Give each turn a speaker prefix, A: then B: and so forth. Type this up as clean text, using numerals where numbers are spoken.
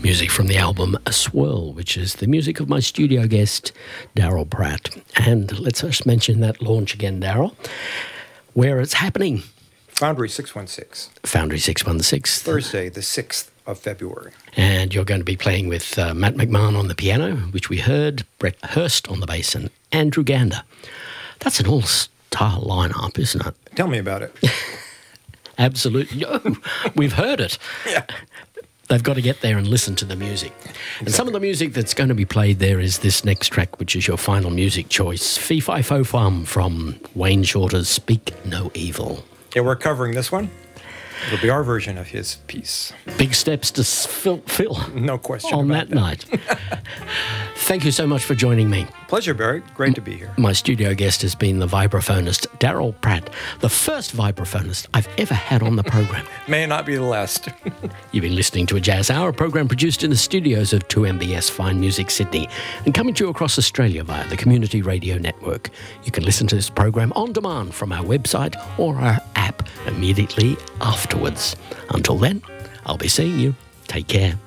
A: Music from the album A Swirl, which is the music of my studio guest, Daryl Pratt. And let's just mention that launch again, Daryl, where it's happening.
B: Foundry 616.
A: Foundry 616.
B: Thursday, the 6th of February.
A: And you're going to be playing with Matt McMahon on the piano, which we heard, Brett Hurst on the bass, and Andrew Gander. That's an all-star lineup, isn't it?
B: Tell me about it.
A: Absolutely. No, we've heard it.
B: Yeah.
A: They've got to get there and listen to the music. Exactly. And some of the music that's going to be played there is this next track, which is your final music choice, Fee Fi Fo Fum from Wayne Shorter's Speak No Evil.
B: Yeah, we're covering this one. It'll be our version of his piece.
A: Big steps to fill.
B: No question
A: on
B: about
A: that night. Thank you so much for joining me.
B: Pleasure, Barry. Great to be here.
A: My studio guest has been the vibraphonist Daryl Pratt, the first vibraphonist I've ever had on the program.
B: May not be the last.
A: You've been listening to a Jazz Hour, program produced in the studios of 2MBS Fine Music Sydney and coming to you across Australia via the Community Radio Network. You can listen to this program on demand from our website or our app immediately afterwards. Until then, I'll be seeing you. Take care.